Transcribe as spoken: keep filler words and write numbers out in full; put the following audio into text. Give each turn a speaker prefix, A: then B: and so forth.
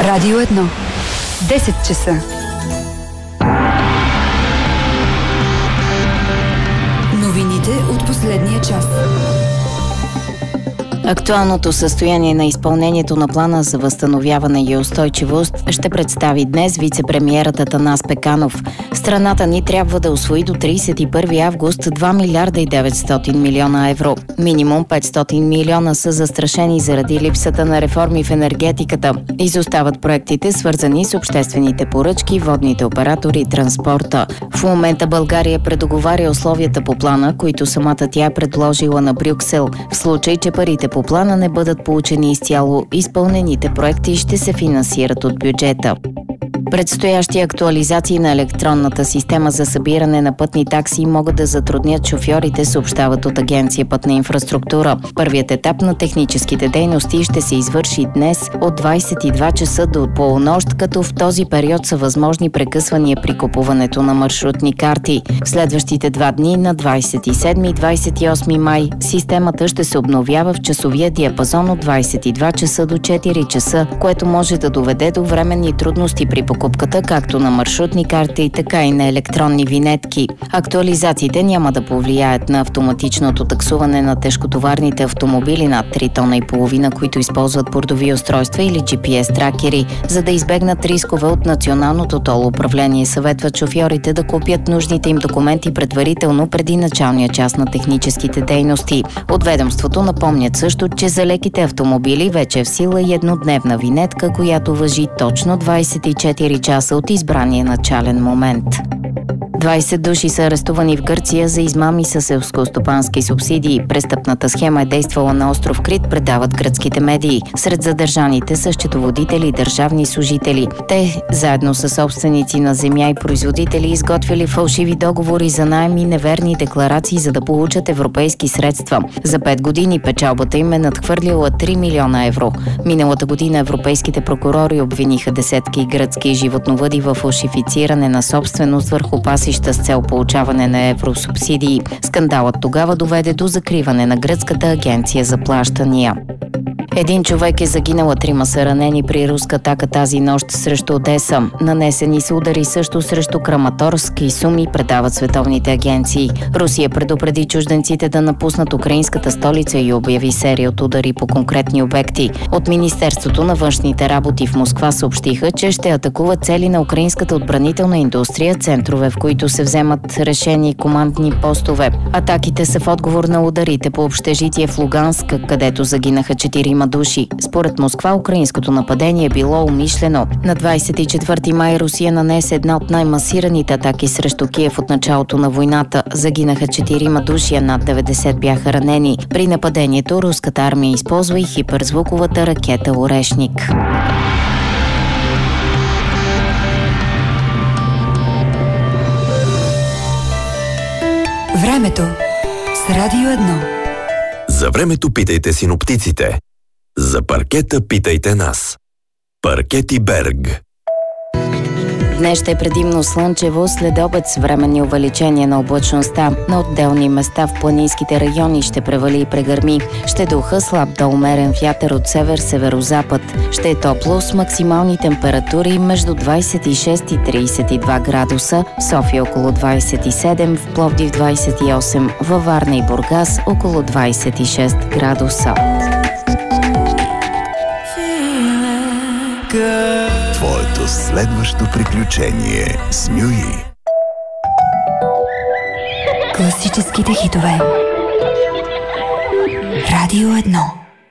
A: Радио едно. десет часа. Новините от последния час.
B: Актуалното състояние на изпълнението на плана за възстановяване и устойчивост ще представи днес вице-премиерът Атанас Пеканов. Страната ни трябва да усвои до тридесет и първи август два милиарда и деветстотин милиона евро. Минимум петстотин милиона са застрашени заради липсата на реформи в енергетиката. Изостават проектите, свързани с обществените поръчки, водните оператори и транспорта. В момента България предоговаря условията по плана, които самата тя е предложила на Брюксел. В случай, че парите по плана не бъдат получени изцяло, изпълнените проекти ще се финансират от бюджета. Предстоящи актуализации на електронната система за събиране на пътни такси могат да затруднят шофьорите, съобщават от Агенция Пътна инфраструктура. Първият етап на техническите дейности ще се извърши днес от двадесет и два часа до полунощ, като в този период са възможни прекъсвания при купуването на маршрутни карти. В следващите два дни, на двадесет и седми и двадесет и осми май, системата ще се обновява в часовия диапазон от двадесет и два часа до четири часа, което може да доведе до временни трудности при покупката както на маршрутни карти, така и на електронни винетки. Актуализациите няма да повлияят на автоматичното таксуване на тежкотоварните автомобили над три тона и половина, които използват бордови устройства или джи пи ес тракери, за да избегнат рискове от националното тол управление. Съветват шофьорите да купят нужните им документи предварително преди началния час на техническите дейности. От ведомството напомнят също, че за леките автомобили вече е в сила и еднодневна винетка, която важи точно двадесет и четири часа от избрания начален момент. двадесет души са арестувани в Гърция за измами с селскостопански субсидии. Престъпната схема е действала на остров Крит, предават гръцките медии. Сред задържаните са счетоводители и държавни служители. Те, заедно с собственици на земя и производители, изготвили фалшиви договори за наем и неверни декларации, за да получат европейски средства. За пет години печалбата им е надхвърлила три милиона евро. Миналата година европейските прокурори обвиниха десетки гръцки животновъди в фалшифициране на собственост върху паси с цел получаване на евросубсидии. Скандалът тогава доведе до закриване на гръцката агенция за плащания. Един човек е загинал, а трима са ранени при руска атака тази нощ срещу Одеса. Нанесени са удари също срещу Краматорск и Суми, предават световните агенции. Русия предупреди чужденците да напуснат украинската столица и обяви серия от удари по конкретни обекти. От Министерството на външните работи в Москва съобщиха, че ще атакуват цели на украинската отбранителна индустрия, центрове, в които се вземат решения и командни постове. Атаките са в отговор на ударите по общежитие в Луганск, където загинаха четирима души. Според Москва, украинското нападение е било умишлено. На двадесет и четвърти май Русия нанесе една от най-масираните атаки срещу Киев от началото на войната. Загинаха четирима души, а над деветдесет бяха ранени. При нападението руската армия използва и хиперзвуковата ракета Орешник.
A: Времето с Радио едно.
C: За времето питайте синоптиците. За паркета питайте нас. Паркети Берг.
B: Днес ще е предимно слънчево, след обед с временни увеличения на облачността. На отделни места в планинските райони ще превали и прегърми. Ще духа слаб до умерен вятър от север-северозапад. Ще е топло с максимални температури между двадесет и шест и тридесет и два градуса, в София около двадесет и седем, в Пловдив двадесет и осем, във Варна и Бургас около двадесет и шест градуса.
C: Твоето следващо приключение с Мюи.
A: Класическите хитове. Радио едно.